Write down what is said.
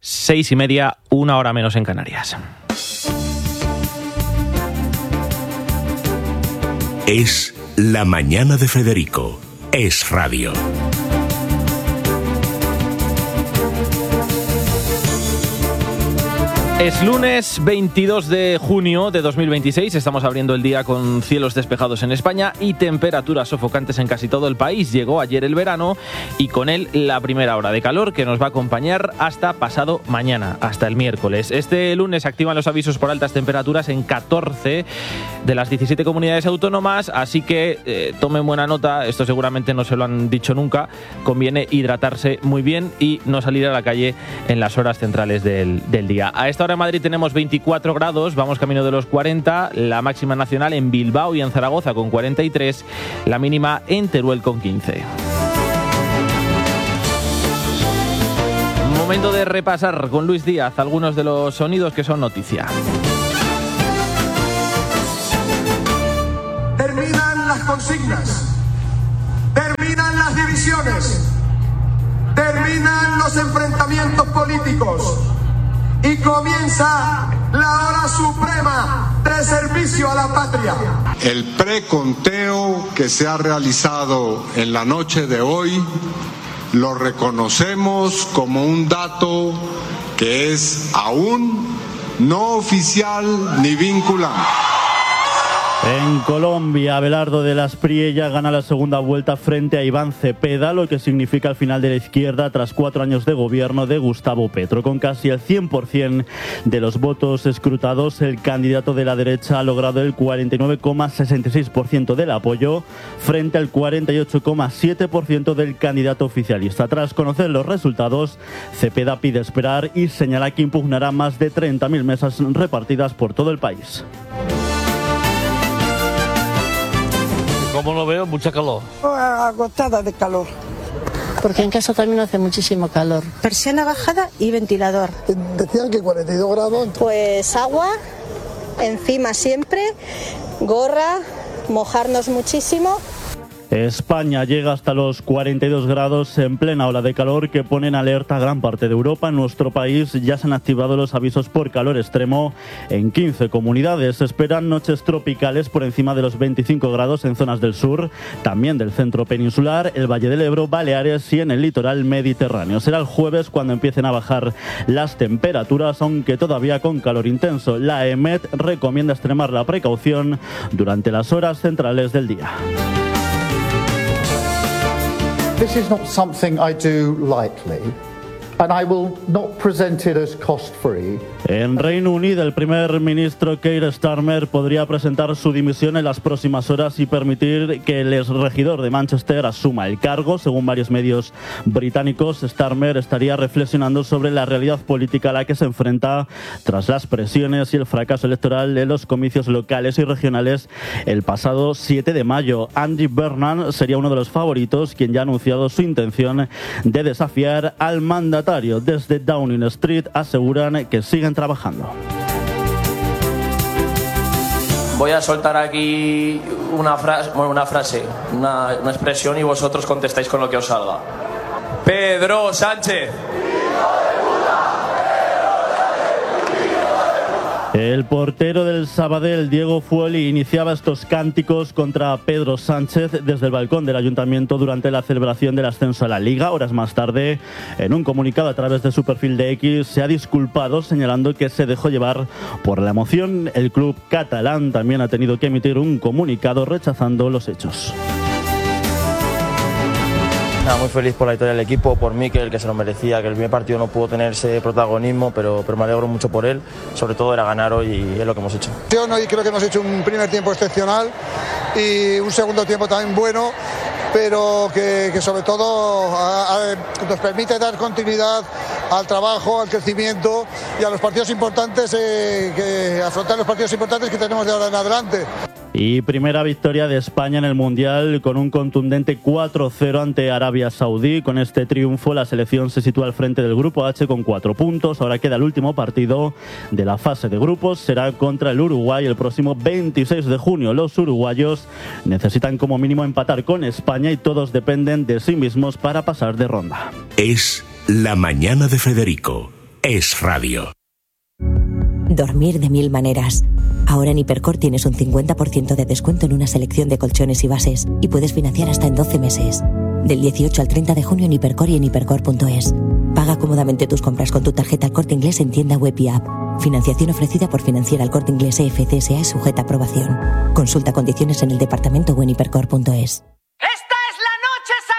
6:30, 1 hora menos en Canarias. Es la mañana de Federico. Es radio. Es lunes 22 de junio de 2026, estamos abriendo el día con cielos despejados en España y temperaturas sofocantes en casi todo el país. Llegó ayer el verano y con él la primera hora de calor que nos va a acompañar hasta pasado mañana, hasta el miércoles. Este lunes se activan los avisos por altas temperaturas en 14 de las 17 comunidades autónomas, así que tomen buena nota, esto seguramente no se lo han dicho nunca, conviene hidratarse muy bien y no salir a la calle en las horas centrales del día. A esta hora en Madrid tenemos 24 grados, vamos camino de los 40, la máxima nacional en Bilbao y en Zaragoza con 43, la mínima en Teruel con 15. Momento de repasar con Luis Díaz algunos de los sonidos que son noticia. Terminan las consignas, terminan las divisiones, terminan los enfrentamientos políticos. Y comienza la hora suprema de servicio a la patria. El preconteo que se ha realizado en la noche de hoy lo reconocemos como un dato que es aún no oficial ni vinculante. En Colombia, Abelardo de las Priella gana la segunda vuelta frente a Iván Cepeda, lo que significa el final de la izquierda tras 4 años de gobierno de Gustavo Petro. Con casi el 100% de los votos escrutados, el candidato de la derecha ha logrado el 49,66% del apoyo frente al 48,7% del candidato oficialista. Tras conocer los resultados, Cepeda pide esperar y señala que impugnará más de 30.000 mesas repartidas por todo el país. Como lo veo, mucha calor. Agotada de calor. Porque en casa también hace muchísimo calor. Persiana bajada y ventilador. Decían que 42 grados. Pues agua, encima siempre, gorra, mojarnos muchísimo. España llega hasta los 42 grados en plena ola de calor que pone en alerta a gran parte de Europa. En nuestro país ya se han activado los avisos por calor extremo en 15 comunidades. Se esperan noches tropicales por encima de los 25 grados en zonas del sur, también del centro peninsular, el Valle del Ebro, Baleares y en el litoral mediterráneo. Será el jueves cuando empiecen a bajar las temperaturas, aunque todavía con calor intenso. La EMET recomienda extremar la precaución durante las horas centrales del día. This is not something I do lightly, and I will not present it as cost-free. En Reino Unido, el primer ministro Keir Starmer podría presentar su dimisión en las próximas horas y permitir que el exregidor de Manchester asuma el cargo. Según varios medios británicos, Starmer estaría reflexionando sobre la realidad política a la que se enfrenta tras las presiones y el fracaso electoral en los comicios locales y regionales el pasado 7 de mayo. Andy Burnham sería uno de los favoritos, quien ya ha anunciado su intención de desafiar al mandatario. Desde Downing Street aseguran que siguen trabajando. Voy a soltar aquí una expresión y vosotros contestáis con lo que os salga. Pedro Sánchez. El portero del Sabadell, Diego Fuoli, iniciaba estos cánticos contra Pedro Sánchez desde el balcón del ayuntamiento durante la celebración del ascenso a la Liga. Horas más tarde, en un comunicado a través de su perfil de X, se ha disculpado señalando que se dejó llevar por la emoción. El club catalán también ha tenido que emitir un comunicado rechazando los hechos. Nada, muy feliz por la victoria del equipo, por Mikel, que se lo merecía, que el primer partido no pudo tener ese protagonismo, pero me alegro mucho por él. Sobre todo era ganar hoy y es lo que hemos hecho. Yo creo que hemos hecho un primer tiempo excepcional y un segundo tiempo también bueno, pero que sobre todo nos permite dar continuidad al trabajo, al crecimiento y a los partidos importantes, que afrontar los partidos importantes que tenemos de ahora en adelante. Y primera victoria de España en el Mundial con un contundente 4-0 ante Arabia Saudí. Con este triunfo la selección se sitúa al frente del Grupo H con 4 puntos. Ahora queda el último partido de la fase de grupos. Será contra el Uruguay el próximo 26 de junio. Los uruguayos necesitan como mínimo empatar con España y todos dependen de sí mismos para pasar de ronda. Es la mañana de Federico. es radio. Dormir de mil maneras. Ahora en Hipercor tienes un 50% de descuento en una selección de colchones y bases y puedes financiar hasta en 12 meses. Del 18 al 30 de junio en Hipercor y en hipercor.es. Paga cómodamente tus compras con tu tarjeta El Corte Inglés en tienda web y app. Financiación ofrecida por Financiera El Corte Inglés EFC S.A. sujeta a aprobación. Consulta condiciones en el departamento o en hipercor.es.